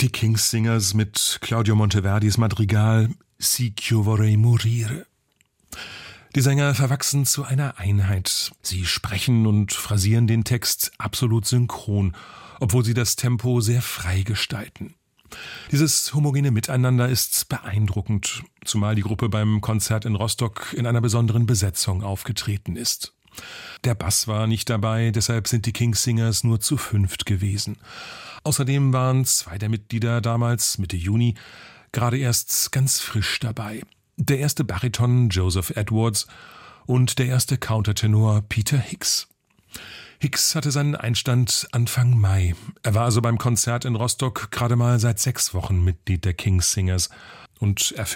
Die King's Singers mit Claudio Monteverdis Madrigal Si io vorrei morire. Die Sänger verwachsen zu einer Einheit. Sie sprechen und phrasieren den Text absolut synchron, obwohl sie das Tempo sehr frei gestalten. Dieses homogene Miteinander ist beeindruckend, zumal die Gruppe beim Konzert in Rostock in einer besonderen Besetzung aufgetreten ist. Der Bass war nicht dabei, deshalb sind die King's Singers nur zu 5 gewesen. Außerdem waren 2 der Mitglieder damals, Mitte Juni, gerade erst ganz frisch dabei. Der erste Bariton Joseph Edwards und der erste Countertenor Peter Hicks. Hicks hatte seinen Einstand Anfang Mai. Er war also beim Konzert in Rostock gerade mal seit 6 Wochen Mitglied der King's Singers und